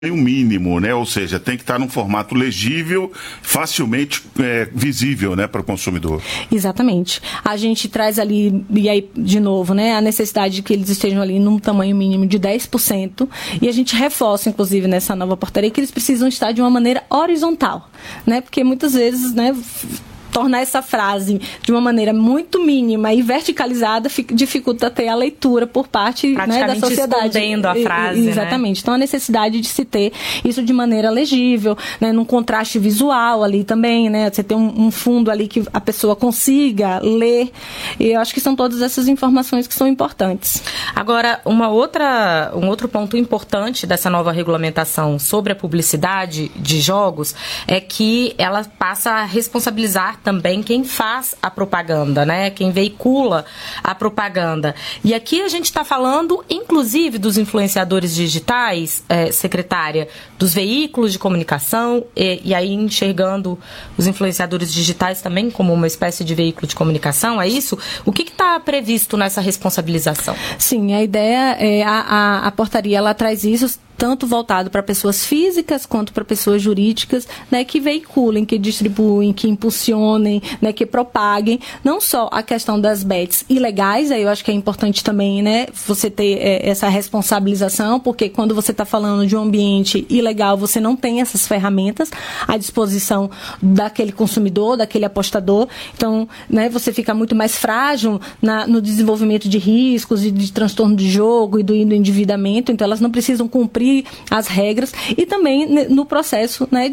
mínimo, né? Ou seja, tem que estar num formato legível, facilmente visível, né, para o consumidor. Exatamente. A gente traz ali, e aí, de novo, né, a necessidade de que eles estejam ali num tamanho mínimo de 10%, e a gente reforça, inclusive, nessa nova portaria, que eles precisam estar de uma maneira horizontal, né? Porque muitas vezes, né, tornar essa frase de uma maneira muito mínima e verticalizada dificulta até a leitura por parte, né, da sociedade. Escondendo a frase, exatamente. Né? Então, a necessidade de se ter isso de maneira legível, né, num contraste visual ali também, né, você ter um fundo ali que a pessoa consiga ler. E eu acho que são todas essas informações que são importantes. Agora, um outro ponto importante dessa nova regulamentação sobre a publicidade de jogos é que ela passa a responsabilizar também quem faz a propaganda, né? Quem veicula a propaganda. E aqui a gente está falando, inclusive, dos influenciadores digitais, secretária, dos veículos de comunicação, e aí enxergando os influenciadores digitais também como uma espécie de veículo de comunicação, é isso? O que está previsto nessa responsabilização? Sim, a ideia é a portaria, ela traz isso tanto voltado para pessoas físicas quanto para pessoas jurídicas, né, que veiculem, que distribuem, que impulsionem, né, que propaguem, não só a questão das bets ilegais, aí eu acho que é importante também, né, você ter essa responsabilização, porque quando você está falando de um ambiente ilegal, você não tem essas ferramentas à disposição daquele consumidor, daquele apostador, então, né, você fica muito mais frágil no desenvolvimento de riscos e de transtorno de jogo e do endividamento, então elas não precisam cumprir as regras e também no processo, né,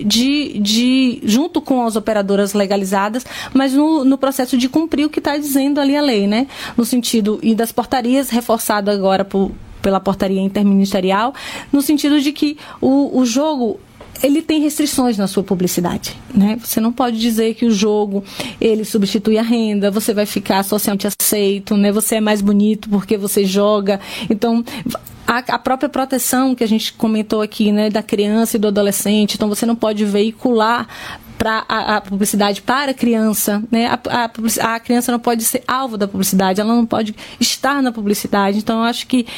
de junto com as operadoras legalizadas, mas no processo de cumprir o que está dizendo ali a lei, né, no sentido e das portarias, reforçado agora pela portaria interministerial, no sentido de que o jogo ele tem restrições na sua publicidade, né? Você não pode dizer que o jogo ele substitui a renda, você vai ficar socialmente aceito, né? Você é mais bonito porque você joga. Então, a própria proteção que a gente comentou aqui, né, da criança e do adolescente, então você não pode veicular a publicidade para a criança, né? A criança não pode ser alvo da publicidade, ela não pode estar na publicidade. Então, eu acho que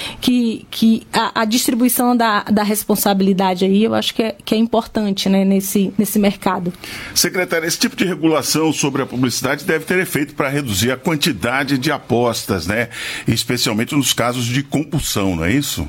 a distribuição da responsabilidade aí, eu acho que é importante, né, nesse mercado. Secretária, esse tipo de regulação sobre a publicidade deve ter efeito para reduzir a quantidade de apostas, né? Especialmente nos casos de compulsão, não é isso?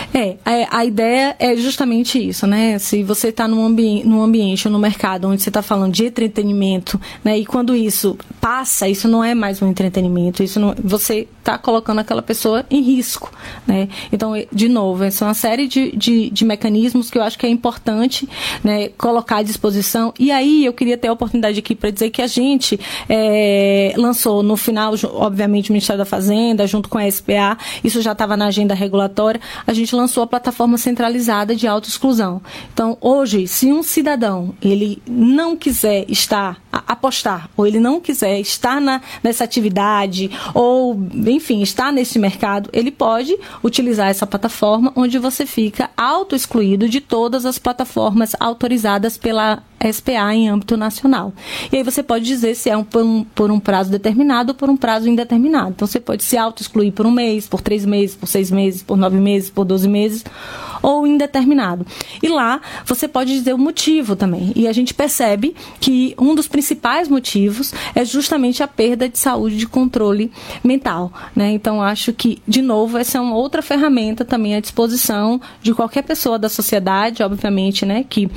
A ideia é justamente isso, né? Se você está num ambiente ou no mercado onde você está falando de entretenimento, né? E quando isso passa, isso não é mais um entretenimento, você está colocando aquela pessoa em risco, né? Então, de novo, essa é uma série de mecanismos que eu acho que é importante, né, colocar à disposição. E aí eu queria ter a oportunidade aqui para dizer que a gente lançou no final, obviamente, o Ministério da Fazenda, junto com a SPA, isso já estava na agenda regulatória, a gente lançou a plataforma centralizada de autoexclusão. Então, hoje, se um cidadão ele não quiser apostar, ou ele não quiser estar nessa atividade, ou, enfim, estar nesse mercado, ele pode utilizar essa plataforma onde você fica auto-excluído de todas as plataformas autorizadas pela SPA em âmbito nacional. E aí você pode dizer se é por um prazo determinado ou por um prazo indeterminado. Então você pode se auto-excluir por 1 mês, por 3 meses, por 6 meses, por 9 meses, por 12 meses, ou indeterminado. E lá você pode dizer o motivo também. E a gente percebe que um dos principais motivos é justamente a perda de saúde de controle mental, né? Então acho que, de novo, essa é uma outra ferramenta também à disposição de qualquer pessoa da sociedade, obviamente, né, que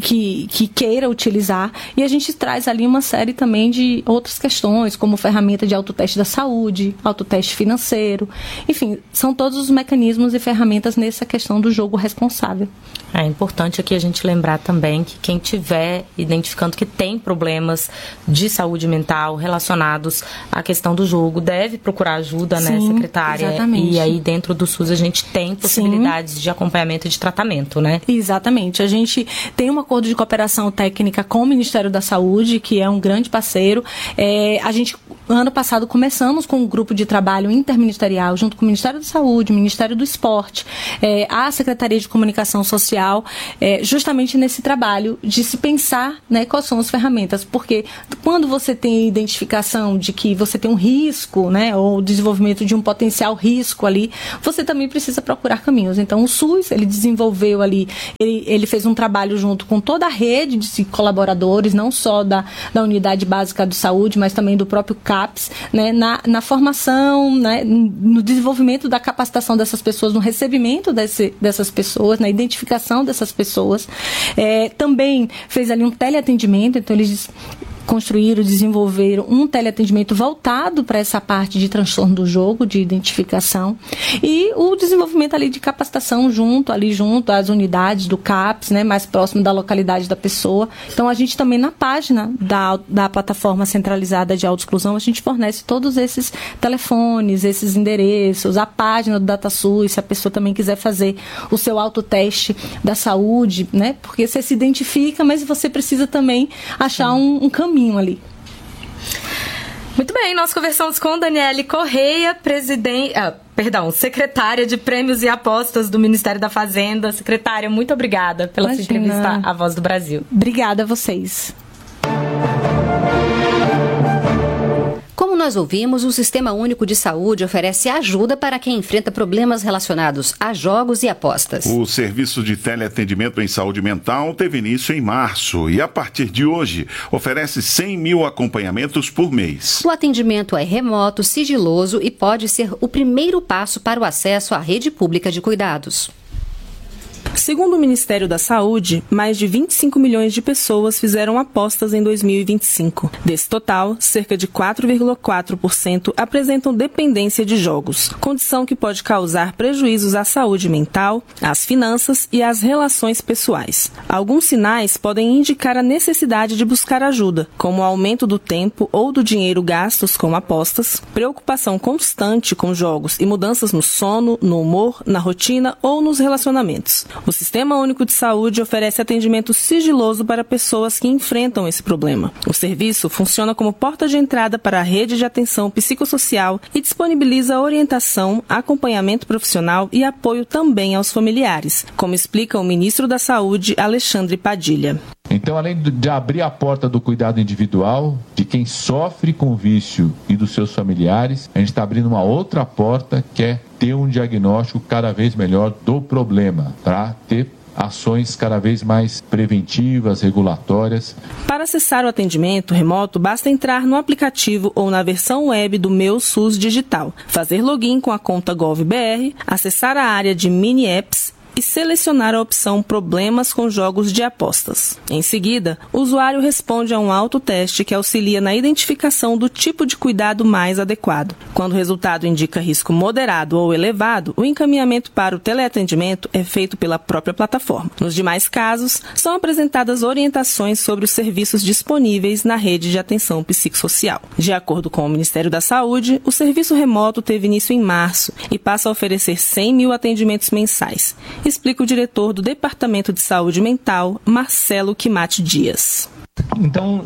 queira utilizar, e a gente traz ali uma série também de outras questões, como ferramenta de autoteste da saúde, autoteste financeiro, enfim, são todos os mecanismos e ferramentas nessa questão do jogo responsável. É importante aqui a gente lembrar também que quem estiver identificando que tem problemas de saúde mental relacionados à questão do jogo deve procurar ajuda, né, secretária? Exatamente. E aí dentro do SUS a gente tem possibilidades de acompanhamento e de tratamento, né? Exatamente. A gente tem um acordo de cooperação técnica com o Ministério da Saúde, que é um grande parceiro. A gente, ano passado, começamos com um grupo de trabalho interministerial, junto com o Ministério da Saúde, o Ministério do Esporte, a Secretaria de Comunicação Social, justamente nesse trabalho de se pensar, né, quais são as ferramentas, porque quando você tem identificação de que você tem um risco, né, ou desenvolvimento de um potencial risco ali, você também precisa procurar caminhos. Então, o SUS, ele desenvolveu ali, ele fez um trabalho junto com toda a rede de colaboradores, não só da Unidade Básica de Saúde, mas também do próprio CAPS, né, na formação, né, no desenvolvimento da capacitação dessas pessoas, no recebimento dessas pessoas, na identificação dessas pessoas. Também fez ali um teleatendimento, então eles construíram, desenvolveram um teleatendimento voltado para essa parte de transtorno do jogo, de identificação, e o desenvolvimento ali de capacitação junto às unidades do CAPS, né, mais próximo da localidade da pessoa. Então, a gente também, na página da plataforma centralizada de autoexclusão, a gente fornece todos esses telefones, esses endereços, a página do DataSUS, se a pessoa também quiser fazer o seu autoteste da saúde, né, porque você se identifica, mas você precisa também achar um caminho ali. Muito bem, nós conversamos com Daniele Correia, secretária de Prêmios e Apostas do Ministério da Fazenda. Secretária, muito obrigada pela sua entrevista à Voz do Brasil. Obrigada a vocês. Como nós ouvimos, o Sistema Único de Saúde oferece ajuda para quem enfrenta problemas relacionados a jogos e apostas. O serviço de teleatendimento em saúde mental teve início em março e, a partir de hoje, oferece 100 mil acompanhamentos por mês. O atendimento é remoto, sigiloso e pode ser o primeiro passo para o acesso à rede pública de cuidados. Segundo o Ministério da Saúde, mais de 25 milhões de pessoas fizeram apostas em 2025. Desse total, cerca de 4,4% apresentam dependência de jogos, condição que pode causar prejuízos à saúde mental, às finanças e às relações pessoais. Alguns sinais podem indicar a necessidade de buscar ajuda, como o aumento do tempo ou do dinheiro gastos com apostas, preocupação constante com jogos e mudanças no sono, no humor, na rotina ou nos relacionamentos. O Sistema Único de Saúde oferece atendimento sigiloso para pessoas que enfrentam esse problema. O serviço funciona como porta de entrada para a rede de atenção psicossocial e disponibiliza orientação, acompanhamento profissional e apoio também aos familiares, como explica o ministro da Saúde, Alexandre Padilha. Então, além de abrir a porta do cuidado individual, de quem sofre com o vício e dos seus familiares, a gente está abrindo uma outra porta, que é ter um diagnóstico cada vez melhor do problema, para ter ações cada vez mais preventivas, regulatórias. Para acessar o atendimento remoto, basta entrar no aplicativo ou na versão web do Meu SUS Digital, fazer login com a conta GovBR, acessar a área de mini-apps e selecionar a opção Problemas com Jogos de Apostas. Em seguida, o usuário responde a um autoteste que auxilia na identificação do tipo de cuidado mais adequado. Quando o resultado indica risco moderado ou elevado, o encaminhamento para o teleatendimento é feito pela própria plataforma. Nos demais casos, são apresentadas orientações sobre os serviços disponíveis na rede de atenção psicossocial. De acordo com o Ministério da Saúde, o serviço remoto teve início em março e passa a oferecer 100 mil atendimentos mensais. Explica o diretor do Departamento de Saúde Mental, Marcelo Quimate Dias. Então,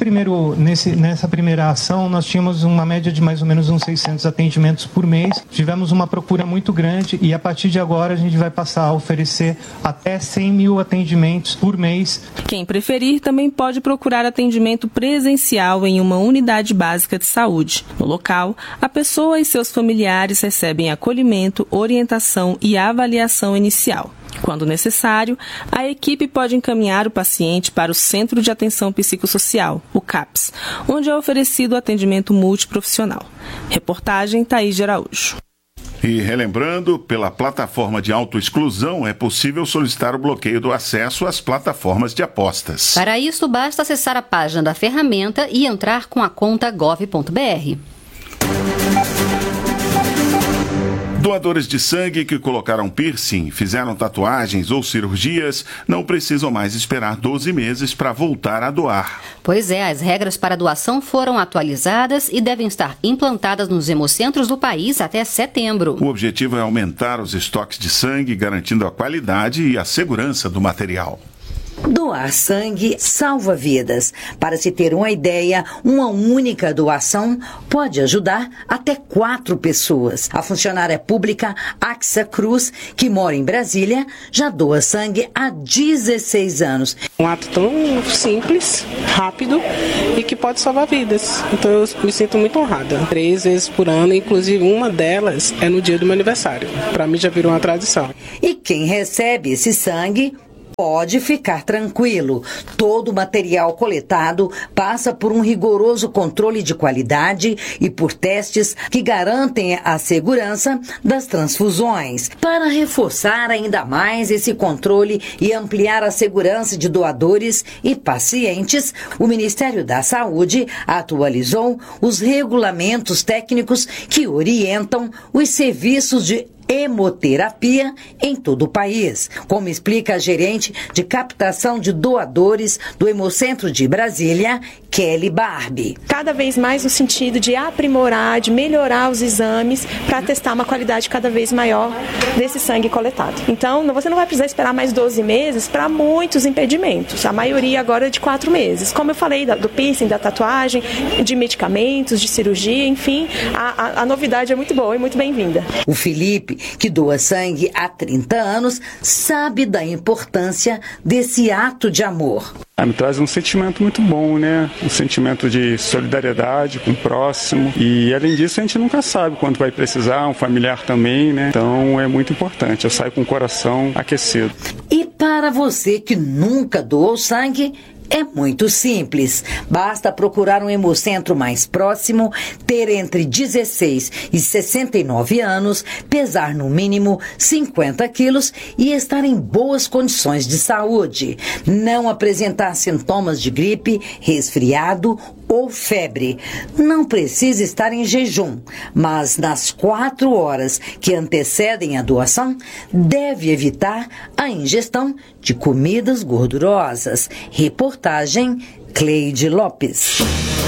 nessa primeira ação, nós tínhamos uma média de mais ou menos uns 600 atendimentos por mês. Tivemos uma procura muito grande e, a partir de agora, a gente vai passar a oferecer até 100 mil atendimentos por mês. Quem preferir também pode procurar atendimento presencial em uma unidade básica de saúde. No local, a pessoa e seus familiares recebem acolhimento, orientação e avaliação inicial. Quando necessário, a equipe pode encaminhar o paciente para o Centro de Atenção Psicossocial, o CAPS, onde é oferecido atendimento multiprofissional. Reportagem Thaís de Araújo. E relembrando, pela plataforma de autoexclusão é possível solicitar o bloqueio do acesso às plataformas de apostas. Para isso, basta acessar a página da ferramenta e entrar com a conta gov.br. Doadores de sangue que colocaram piercing, fizeram tatuagens ou cirurgias não precisam mais esperar 12 meses para voltar a doar. Pois é, as regras para doação foram atualizadas e devem estar implantadas nos hemocentros do país até setembro. O objetivo é aumentar os estoques de sangue, garantindo a qualidade e a segurança do material. Doar sangue salva vidas. Para se ter uma ideia, uma única doação pode ajudar até 4 pessoas. A funcionária pública Axa Cruz, que mora em Brasília, já doa sangue há 16 anos. Um ato tão simples, rápido e que pode salvar vidas. Então eu me sinto muito honrada. 3 vezes por ano, inclusive uma delas é no dia do meu aniversário. Para mim já virou uma tradição. E quem recebe esse sangue pode ficar tranquilo. Todo o material coletado passa por um rigoroso controle de qualidade e por testes que garantem a segurança das transfusões. Para reforçar ainda mais esse controle e ampliar a segurança de doadores e pacientes, o Ministério da Saúde atualizou os regulamentos técnicos que orientam os serviços de hemoterapia em todo o país, como explica a gerente de captação de doadores do Hemocentro de Brasília, Kelly Barbie. Cada vez mais no sentido de aprimorar, de melhorar os exames para testar uma qualidade cada vez maior desse sangue coletado. Então, você não vai precisar esperar mais 12 meses para muitos impedimentos, a maioria agora é de 4 meses. Como eu falei do piercing, da tatuagem, de medicamentos, de cirurgia, enfim, a novidade é muito boa e muito bem-vinda. O Felipe, que doa sangue há 30 anos, sabe da importância desse ato de amor. Me traz um sentimento muito bom, né? Um sentimento de solidariedade com o próximo. E, além disso, a gente nunca sabe quando vai precisar, um familiar também, né? Então, é muito importante. Eu saio com o coração aquecido. E para você que nunca doou sangue, é muito simples. Basta procurar um hemocentro mais próximo, ter entre 16 e 69 anos, pesar no mínimo 50 quilos e estar em boas condições de saúde. Não apresentar sintomas de gripe, resfriado ou febre. Não precisa estar em jejum, mas nas 4 horas que antecedem a doação, deve evitar a ingestão de comidas gordurosas. Reportagem Cleide Lopes.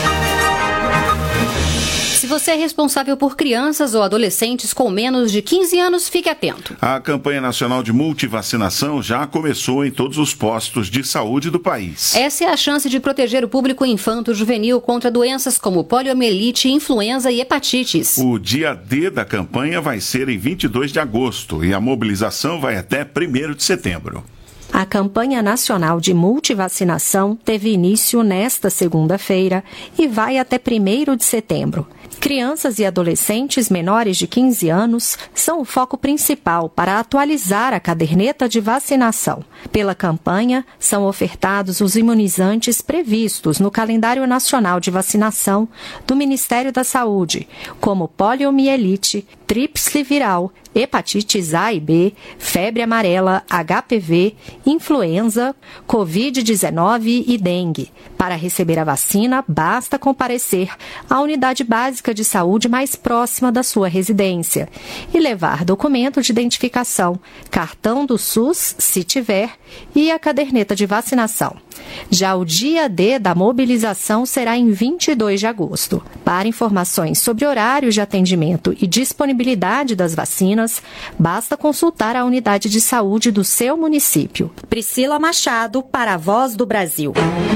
Se você é responsável por crianças ou adolescentes com menos de 15 anos, fique atento. A campanha nacional de multivacinação já começou em todos os postos de saúde do país. Essa é a chance de proteger o público infanto-juvenil contra doenças como poliomielite, influenza e hepatites. O dia D da campanha vai ser em 22 de agosto e a mobilização vai até 1º de setembro. A campanha nacional de multivacinação teve início nesta segunda-feira e vai até 1º de setembro. Crianças e adolescentes menores de 15 anos são o foco principal para atualizar a caderneta de vacinação. Pela campanha, são ofertados os imunizantes previstos no calendário nacional de vacinação do Ministério da Saúde, como poliomielite, tríplice viral, hepatites A e B, febre amarela, HPV, influenza, Covid-19 e dengue. Para receber a vacina, basta comparecer à unidade básica de saúde mais próxima da sua residência e levar documento de identificação, cartão do SUS, se tiver, e a caderneta de vacinação. Já o dia D da mobilização será em 22 de agosto. Para informações sobre horários de atendimento e disponibilidade das vacinas, basta consultar a unidade de saúde do seu município. Priscila Machado, para a Voz do Brasil.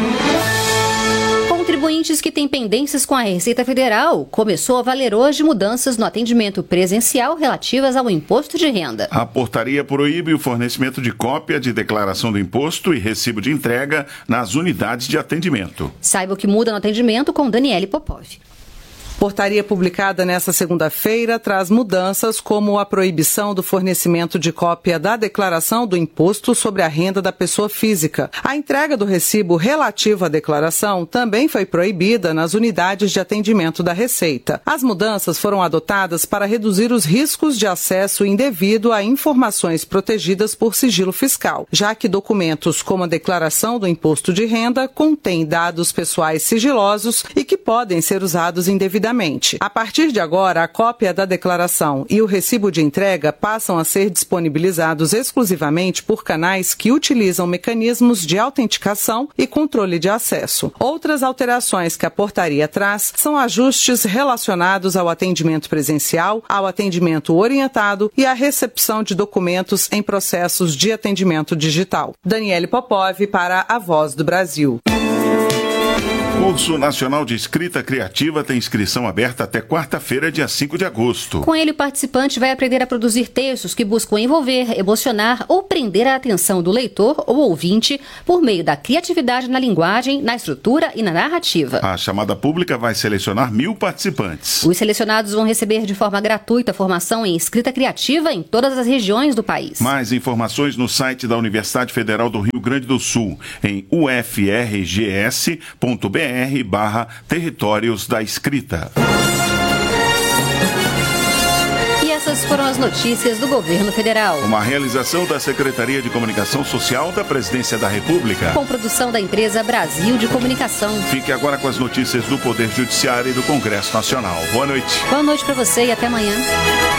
Contribuintes que têm pendências com a Receita Federal, começou a valer hoje mudanças no atendimento presencial relativas ao imposto de renda. A portaria proíbe o fornecimento de cópia de declaração do imposto e recibo de entrega nas unidades de atendimento. Saiba o que muda no atendimento com Daniele Popov. Portaria publicada nesta segunda-feira traz mudanças como a proibição do fornecimento de cópia da declaração do imposto sobre a renda da pessoa física. A entrega do recibo relativo à declaração também foi proibida nas unidades de atendimento da Receita. As mudanças foram adotadas para reduzir os riscos de acesso indevido a informações protegidas por sigilo fiscal, já que documentos como a declaração do imposto de renda contêm dados pessoais sigilosos e que podem ser usados indevidamente. devidamente. A partir de agora, a cópia da declaração e o recibo de entrega passam a ser disponibilizados exclusivamente por canais que utilizam mecanismos de autenticação e controle de acesso. Outras alterações que a portaria traz são ajustes relacionados ao atendimento presencial, ao atendimento orientado e à recepção de documentos em processos de atendimento digital. Daniele Popov para a Voz do Brasil. Curso Nacional de Escrita Criativa tem inscrição aberta até quarta-feira, dia 5 de agosto. Com ele, o participante vai aprender a produzir textos que buscam envolver, emocionar ou prender a atenção do leitor ou ouvinte por meio da criatividade na linguagem, na estrutura e na narrativa. A chamada pública vai selecionar 1.000 participantes. Os selecionados vão receber de forma gratuita formação em escrita criativa em todas as regiões do país. Mais informações no site da Universidade Federal do Rio Grande do Sul, em ufrgs.br/Territórios da Escrita. E essas foram as notícias do Governo Federal. Uma realização da Secretaria de Comunicação Social da Presidência da República. Com produção da empresa Brasil de Comunicação. Fique agora com as notícias do Poder Judiciário e do Congresso Nacional. Boa noite. Boa noite para você e até amanhã.